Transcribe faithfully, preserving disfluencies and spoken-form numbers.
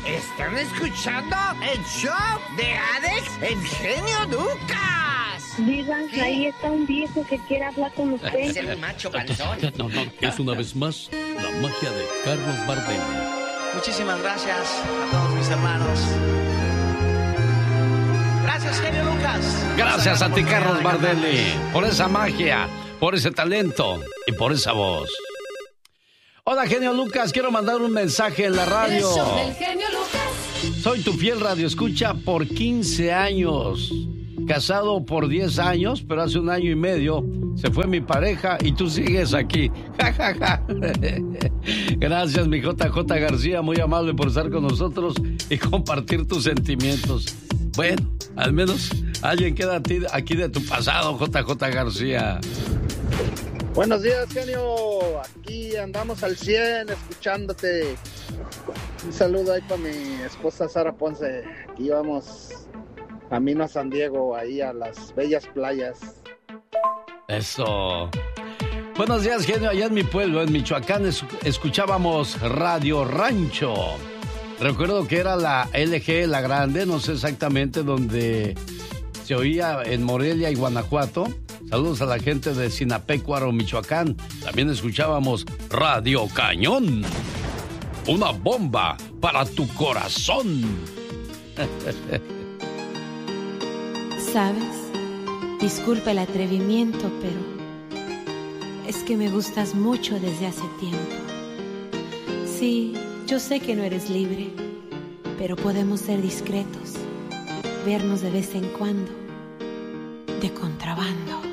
Están escuchando el show de Alex, el genio Lucas. Diga, ¿sí? Ahí está un viejo que quiere hablar con usted. Es el macho panzón. No, no, es una vez más la magia de Carlos Bardelli. Muchísimas gracias a todos mis hermanos. Gracias, genio Lucas. Gracias a ti, Carlos Bardelli, por esa magia, por ese talento y por esa voz. Hola, genio Lucas, quiero mandar un mensaje en la radio. El show del genio Lucas. Soy tu fiel radioescucha por quince años. Casado por diez años, pero hace un año y medio se fue mi pareja y tú sigues aquí. Ja, ja, ja. Gracias, mi J J García, muy amable por estar con nosotros y compartir tus sentimientos. Bueno, al menos alguien queda aquí de tu pasado, J J García. Buenos días, genio. Aquí andamos al cien escuchándote. Un saludo ahí para mi esposa Sara Ponce. Aquí vamos camino a San Diego, ahí a las bellas playas. Eso. Buenos días, genio. Allá en mi pueblo, en Michoacán, es- escuchábamos Radio Rancho. Recuerdo que era la L G, la grande, no sé exactamente dónde se oía, en Morelia y Guanajuato. Saludos a la gente de Sinapecuaro, Michoacán. También escuchábamos Radio Cañón. Una bomba para tu corazón. ¿Sabes? Disculpa el atrevimiento, pero es que me gustas mucho desde hace tiempo. Sí, yo sé que no eres libre, pero podemos ser discretos, vernos de vez en cuando, de contrabando.